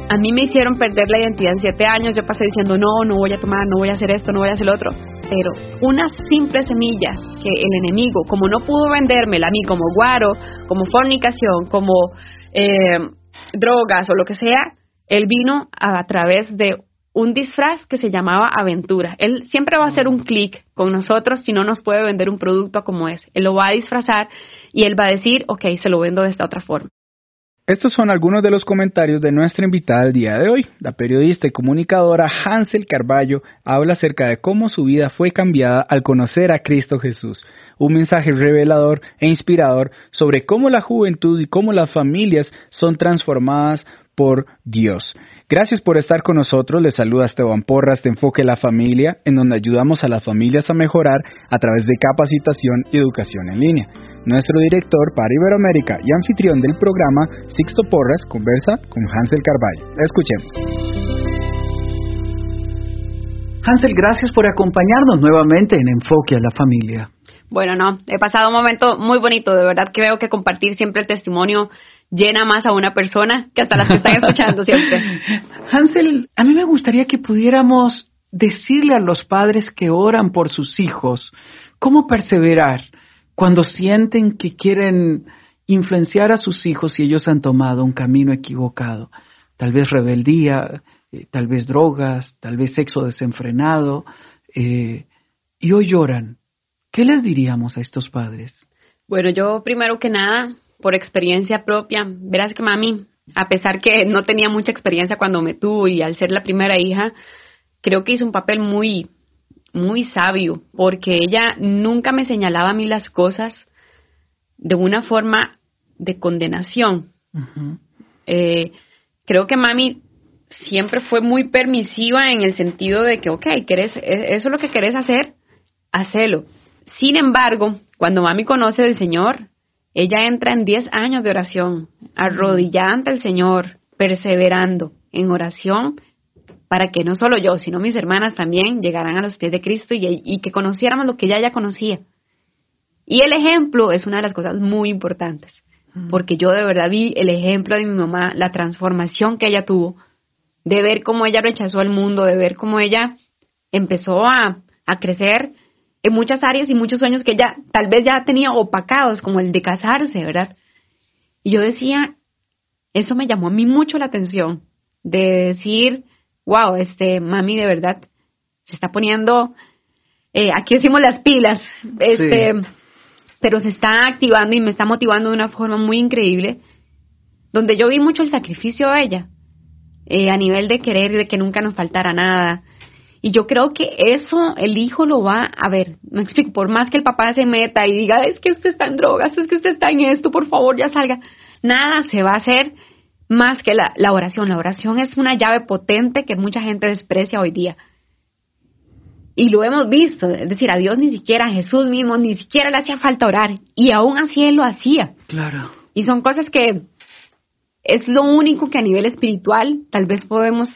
a mí me hicieron perder la identidad en 7 años. Yo pasé diciendo, no voy a tomar, no voy a hacer esto, no voy a hacer lo otro. Pero unas simples semillas que el enemigo, como no pudo vendérmela a mí como guaro, como fornicación, como drogas o lo que sea, él vino a través de un disfraz que se llamaba aventura. Él siempre va a hacer un clic con nosotros si no nos puede vender un producto como ese. Él lo va a disfrazar y él va a decir, ok, se lo vendo de esta otra forma. Estos son algunos de los comentarios de nuestra invitada del día de hoy. La periodista y comunicadora Hansel Carballo habla acerca de cómo su vida fue cambiada al conocer a Cristo Jesús. Un mensaje revelador e inspirador sobre cómo la juventud y cómo las familias son transformadas por Dios. Gracias por estar con nosotros. Les saluda Esteban Porras de Enfoque la Familia, en donde ayudamos a las familias a mejorar a través de capacitación y educación en línea. Nuestro director para Iberoamérica y anfitrión del programa, Sixto Porras, conversa con Hansel Carballo. Escuchemos. Hansel, gracias por acompañarnos nuevamente en Enfoque a la Familia. Bueno, he pasado un momento muy bonito. De verdad que veo que compartir siempre el testimonio llena más a una persona que hasta las que están escuchando siempre. Hansel, a mí me gustaría que pudiéramos decirle a los padres que oran por sus hijos cómo perseverar cuando sienten que quieren influenciar a sus hijos y ellos han tomado un camino equivocado. Tal vez rebeldía, tal vez drogas, tal vez sexo desenfrenado, y hoy lloran. ¿Qué les diríamos a estos padres? Bueno, yo primero que nada, por experiencia propia, verás que mami, a pesar que no tenía mucha experiencia cuando me tuvo y al ser la primera hija, creo que hizo un papel muy sabio, porque ella nunca me señalaba a mí las cosas de una forma de condenación. Uh-huh. Creo que mami siempre fue muy permisiva en el sentido de que, okay, eso es lo que querés hacer, hacelo. Sin embargo, cuando mami conoce del Señor, ella entra en 10 años de oración, arrodillada ante el Señor, perseverando en oración, para que no solo yo, sino mis hermanas también llegaran a los pies de Cristo y que conociéramos lo que ella ya conocía. Y el ejemplo es una de las cosas muy importantes, porque yo de verdad vi el ejemplo de mi mamá, la transformación que ella tuvo, de ver cómo ella rechazó el mundo, de ver cómo ella empezó a crecer en muchas áreas y muchos sueños que ella tal vez ya tenía opacados, como el de casarse, ¿verdad? Y yo decía, eso me llamó a mí mucho la atención, de decir, wow, mami de verdad se está poniendo, aquí decimos las pilas, sí. Pero se está activando y me está motivando de una forma muy increíble, donde yo vi mucho el sacrificio de ella, a nivel de querer, de que nunca nos faltara nada. Y yo creo que eso el hijo lo va a ver. Me explico, por más que el papá se meta y diga, es que usted está en drogas, es que usted está en esto, por favor ya salga. Nada se va a hacer más que la oración. La oración es una llave potente que mucha gente desprecia hoy día. Y lo hemos visto, es decir, a Dios ni siquiera, a Jesús mismo, ni siquiera le hacía falta orar. Y aún así Él lo hacía. Claro. Y son cosas que es lo único que a nivel espiritual tal vez podemos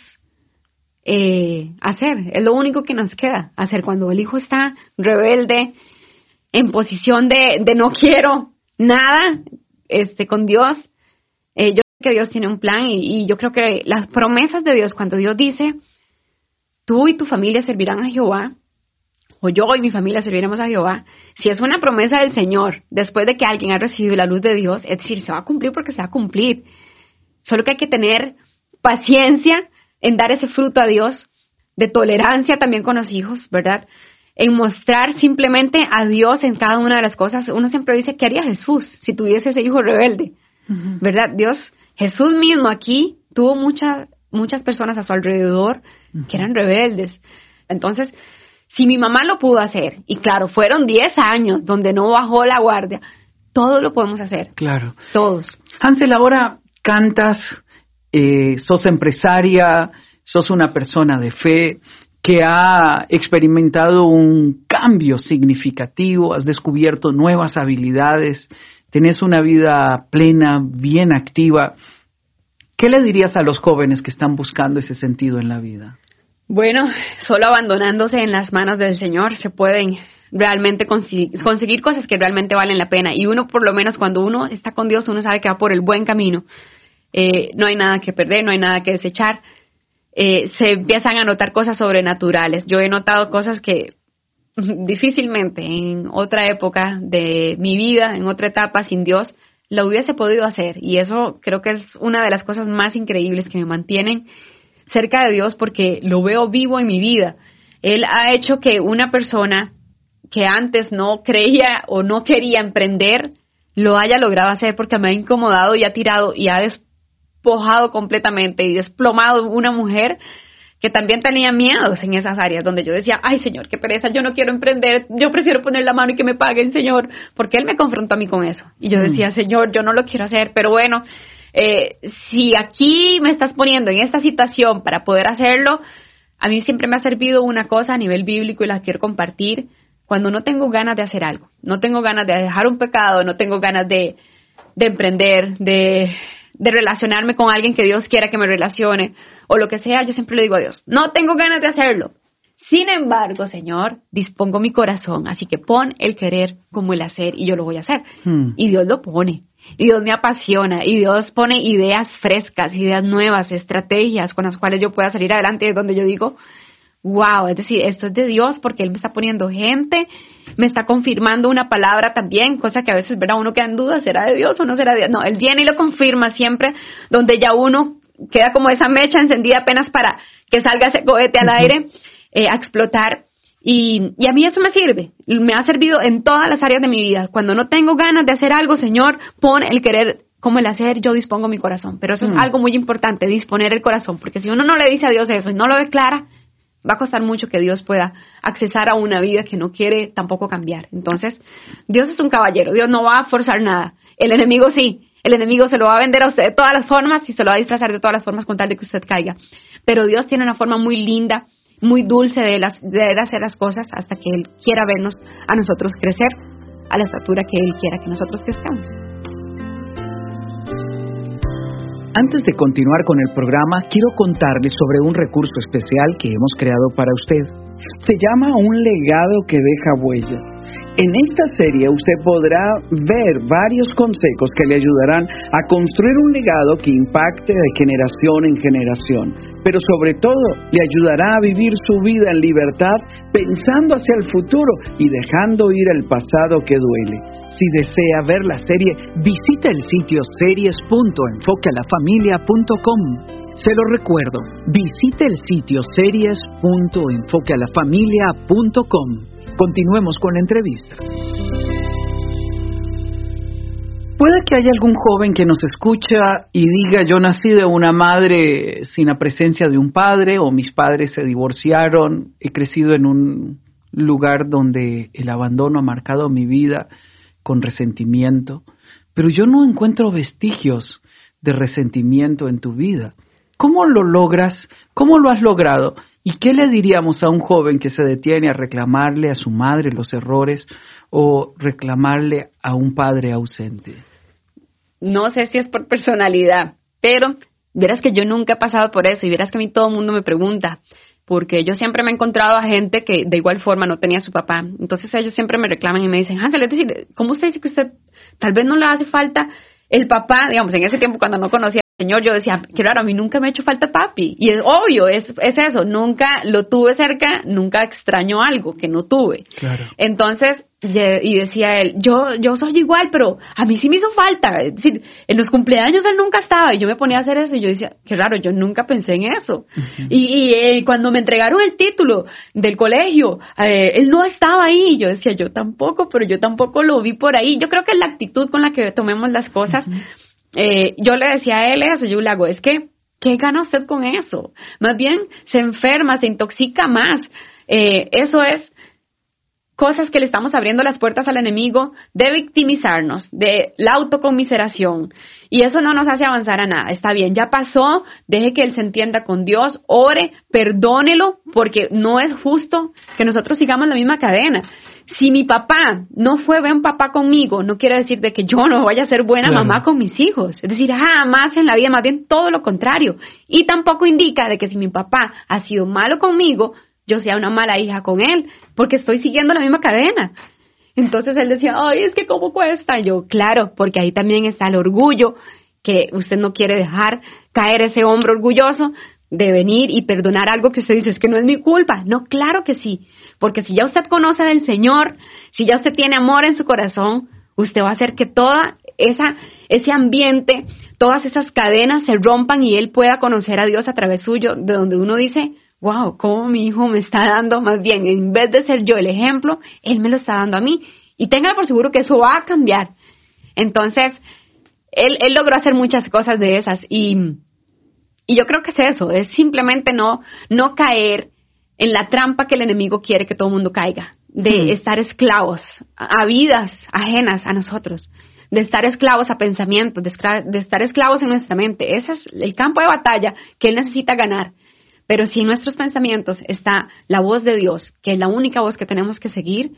hacer. Es lo único que nos queda hacer cuando el hijo está rebelde, en posición de no quiero nada con Dios. Yo creo que Dios tiene un plan y yo creo que las promesas de Dios, cuando Dios dice, tú y tu familia servirán a Jehová, o yo y mi familia serviremos a Jehová, si es una promesa del Señor, después de que alguien ha recibido la luz de Dios, es decir, se va a cumplir porque se va a cumplir. Solo que hay que tener paciencia en dar ese fruto a Dios, de tolerancia también con los hijos, ¿verdad? En mostrar simplemente a Dios en cada una de las cosas. Uno siempre dice, ¿qué haría Jesús si tuviese ese hijo rebelde? Uh-huh. ¿Verdad? Jesús mismo aquí tuvo muchas personas a su alrededor que eran rebeldes. Entonces, si mi mamá lo pudo hacer, y claro, fueron 10 años donde no bajó la guardia, todos lo podemos hacer. Claro. Todos. Hansel, ahora cantas, sos empresaria, sos una persona de fe que ha experimentado un cambio significativo, has descubierto nuevas habilidades, tenés una vida plena, bien activa. ¿Qué le dirías a los jóvenes que están buscando ese sentido en la vida? Bueno, solo abandonándose en las manos del Señor se pueden realmente conseguir cosas que realmente valen la pena. Y uno, por lo menos, cuando uno está con Dios, uno sabe que va por el buen camino. no hay nada que perder, no hay nada que desechar. Se empiezan a notar cosas sobrenaturales. Yo he notado cosas que difícilmente en otra época de mi vida, en otra etapa sin Dios, lo hubiese podido hacer. Y eso creo que es una de las cosas más increíbles que me mantienen cerca de Dios, porque lo veo vivo en mi vida. Él ha hecho que una persona que antes no creía o no quería emprender, lo haya logrado hacer, porque me ha incomodado y ha tirado y ha despojado completamente y desplomado una mujer que también tenía miedos en esas áreas donde yo decía, ay Señor, qué pereza, yo no quiero emprender, yo prefiero poner la mano y que me paguen, Señor, porque Él me confrontó a mí con eso. Y yo decía, Señor, yo no lo quiero hacer, pero bueno, si aquí me estás poniendo en esta situación para poder hacerlo, a mí siempre me ha servido una cosa a nivel bíblico y la quiero compartir. Cuando no tengo ganas de hacer algo, no tengo ganas de dejar un pecado, no tengo ganas de emprender, de relacionarme con alguien que Dios quiera que me relacione, o lo que sea, yo siempre le digo a Dios, no tengo ganas de hacerlo. Sin embargo, Señor, dispongo mi corazón, así que pon el querer como el hacer y yo lo voy a hacer. Y Dios lo pone, y Dios me apasiona, y Dios pone ideas frescas, ideas nuevas, estrategias con las cuales yo pueda salir adelante, es donde yo digo, wow, es decir, esto es de Dios porque Él me está poniendo gente, me está confirmando una palabra también, cosa que a veces, ¿verdad? Uno queda en duda, ¿será de Dios o no será de Dios? No, Él viene y lo confirma siempre, donde ya uno queda como esa mecha encendida apenas para que salga ese cohete al aire a explotar. Y a mí eso me sirve, me ha servido en todas las áreas de mi vida. Cuando no tengo ganas de hacer algo, Señor, pon el querer como el hacer, yo dispongo mi corazón. Pero eso es algo muy importante, disponer el corazón, porque si uno no le dice a Dios eso y no lo declara, va a costar mucho que Dios pueda accesar a una vida que no quiere tampoco cambiar. Entonces, Dios es un caballero, Dios no va a forzar nada. El enemigo sí. El enemigo se lo va a vender a usted de todas las formas y se lo va a disfrazar de todas las formas con tal de que usted caiga. Pero Dios tiene una forma muy linda, muy dulce de hacer las cosas hasta que Él quiera vernos a nosotros crecer a la estatura que Él quiera que nosotros crezcamos. Antes de continuar con el programa, quiero contarles sobre un recurso especial que hemos creado para usted. Se llama Un legado que deja huella. En esta serie usted podrá ver varios consejos que le ayudarán a construir un legado que impacte de generación en generación, pero sobre todo le ayudará a vivir su vida en libertad, pensando hacia el futuro y dejando ir el pasado que duele. Si desea ver la serie, visite el sitio series.enfoquealafamilia.com. Se lo recuerdo, visite el sitio series.enfoquealafamilia.com. Continuemos con la entrevista. Puede que haya algún joven que nos escucha y diga, yo nací de una madre sin la presencia de un padre, o mis padres se divorciaron, he crecido en un lugar donde el abandono ha marcado mi vida con resentimiento, pero yo no encuentro vestigios de resentimiento en tu vida. ¿Cómo lo logras? ¿Cómo lo has logrado? ¿Y qué le diríamos a un joven que se detiene a reclamarle a su madre los errores o reclamarle a un padre ausente? No sé si es por personalidad, pero verás que yo nunca he pasado por eso y verás que a mí todo el mundo me pregunta, porque yo siempre me he encontrado a gente que de igual forma no tenía a su papá. Entonces ellos siempre me reclaman y me dicen, Hansel, es decir, ¿cómo usted dice que usted tal vez no le hace falta el papá? Digamos, en ese tiempo cuando no conocía Señor, yo decía, claro, a mí nunca me ha hecho falta papi. Y es obvio, es eso, nunca lo tuve cerca, nunca extraño algo que no tuve. Claro. Entonces, y decía él, yo soy igual, pero a mí sí me hizo falta. Es decir, en los cumpleaños él nunca estaba y yo me ponía a hacer eso y yo decía, qué raro, yo nunca pensé en eso. Uh-huh. Y cuando me entregaron el título del colegio, él no estaba ahí. Yo decía, yo tampoco, pero yo tampoco lo vi por ahí. Yo creo que la actitud con la que tomemos las cosas, uh-huh. Yo le decía a él eso, yo le hago, es que, ¿qué gana usted con eso? Más bien se enferma, se intoxica más. Eso es cosas que le estamos abriendo las puertas al enemigo de victimizarnos, de la autoconmiseración. Y eso no nos hace avanzar a nada. Está bien, ya pasó, deje que él se entienda con Dios, ore, perdónelo, porque no es justo que nosotros sigamos la misma cadena. Si mi papá no fue buen papá conmigo, no quiere decir de que yo no vaya a ser buena mamá con mis hijos. Es decir, jamás en la vida, más bien todo lo contrario. Y tampoco indica de que si mi papá ha sido malo conmigo, yo sea una mala hija con él, porque estoy siguiendo la misma cadena. Entonces él decía, ay, es que cómo cuesta. Y yo, claro, porque ahí también está el orgullo que usted no quiere dejar caer ese hombro orgulloso de venir y perdonar algo que usted dice, es que no es mi culpa. No, claro que sí, porque si ya usted conoce del Señor, si ya usted tiene amor en su corazón, usted va a hacer que toda ese ambiente, todas esas cadenas se rompan y él pueda conocer a Dios a través suyo, de donde uno dice, wow, cómo mi hijo me está dando, más bien, en vez de ser yo el ejemplo, él me lo está dando a mí. Y téngalo por seguro que eso va a cambiar. Entonces, él logró hacer muchas cosas de esas y yo creo que es eso, es simplemente no caer en la trampa que el enemigo quiere que todo el mundo caiga, de estar esclavos a vidas ajenas a nosotros, de estar esclavos a pensamientos, de estar esclavos en nuestra mente. Ese es el campo de batalla que él necesita ganar. Pero si en nuestros pensamientos está la voz de Dios, que es la única voz que tenemos que seguir,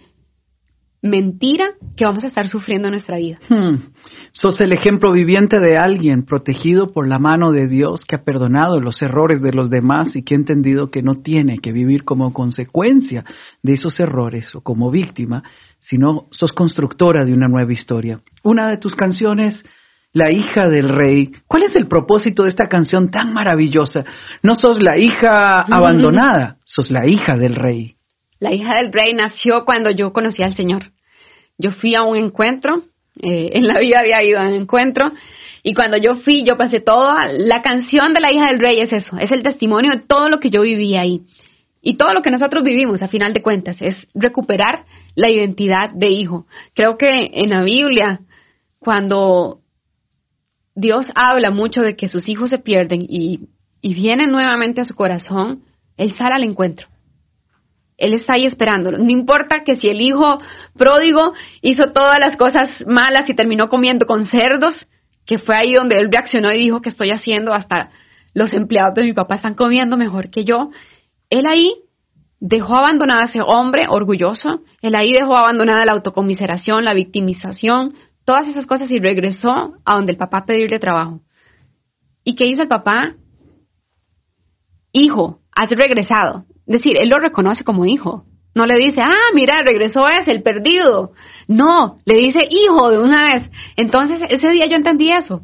mentira que vamos a estar sufriendo en nuestra vida. Sos el ejemplo viviente de alguien protegido por la mano de Dios, que ha perdonado los errores de los demás y que ha entendido que no tiene que vivir como consecuencia de esos errores o como víctima, sino sos constructora de una nueva historia. Una de tus canciones, La hija del rey. ¿Cuál es el propósito de esta canción tan maravillosa? No sos la hija abandonada, sos la hija del rey. La hija del rey nació cuando yo conocí al Señor. Yo fui a un encuentro, en la vida había ido a un encuentro, y cuando yo fui, yo pasé toda la canción de la hija del rey, es eso, es el testimonio de todo lo que yo viví ahí. Y todo lo que nosotros vivimos, a final de cuentas, es recuperar la identidad de hijo. Creo que en la Biblia, cuando Dios habla mucho de que sus hijos se pierden y vienen nuevamente a su corazón, Él sale al encuentro. Él está ahí esperándolo. No importa que si el hijo pródigo hizo todas las cosas malas y terminó comiendo con cerdos, que fue ahí donde él reaccionó y dijo, ¿qué estoy haciendo? Hasta los empleados de mi papá están comiendo mejor que yo. Él ahí dejó abandonado a ese hombre orgulloso. Él ahí dejó abandonada la autocomiseración, la victimización, todas esas cosas y regresó a donde el papá a pedirle trabajo. ¿Y qué hizo el papá? Hijo, has regresado. Es decir, él lo reconoce como hijo. No le dice, mira, regresó ese, el perdido. No, le dice hijo de una vez. Entonces, ese día yo entendí eso.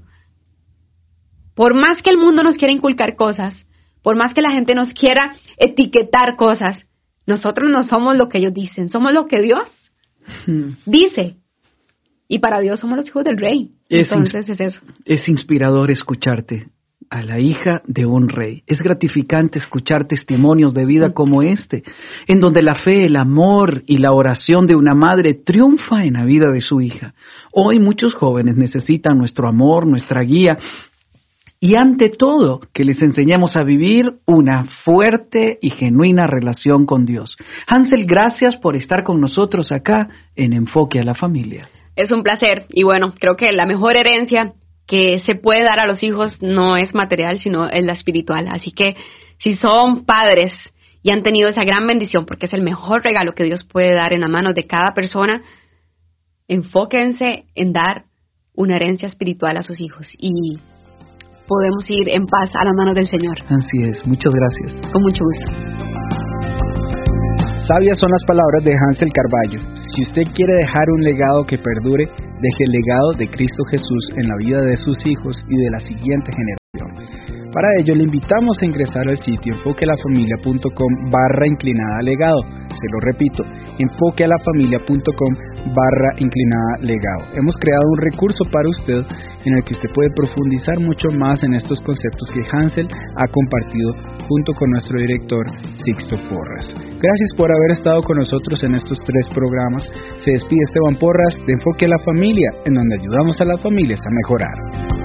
Por más que el mundo nos quiera inculcar cosas, por más que la gente nos quiera etiquetar cosas, nosotros no somos lo que ellos dicen, somos lo que Dios dice. Y para Dios somos los hijos del rey. Entonces es eso. Es inspirador escucharte. A la hija de un rey. Es gratificante escuchar testimonios de vida como este, en donde la fe, el amor y la oración de una madre triunfa en la vida de su hija. Hoy muchos jóvenes necesitan nuestro amor, nuestra guía y ante todo que les enseñemos a vivir una fuerte y genuina relación con Dios. Hansel, gracias por estar con nosotros acá en Enfoque a la Familia. Es un placer y bueno, creo que la mejor herencia que se puede dar a los hijos no es material, sino es la espiritual. Así que si son padres y han tenido esa gran bendición, porque es el mejor regalo que Dios puede dar en las manos de cada persona, enfóquense en dar una herencia espiritual a sus hijos y podemos ir en paz a las manos del Señor. Así es, muchas gracias. Con mucho gusto. Sabias son las palabras de Hansel Carballo. Si usted quiere dejar un legado que perdure, deje el legado de Cristo Jesús en la vida de sus hijos y de la siguiente generación. Para ello le invitamos a ingresar al sitio enfoquealafamilia.com/legado. Se lo repito, enfoquealafamilia.com/legado. Hemos creado un recurso para usted en el que usted puede profundizar mucho más en estos conceptos que Hansel ha compartido junto con nuestro director Sixto Porras. Gracias por haber estado con nosotros en estos 3 programas. Se despide Esteban Porras de Enfoque a la Familia, en donde ayudamos a las familias a mejorar.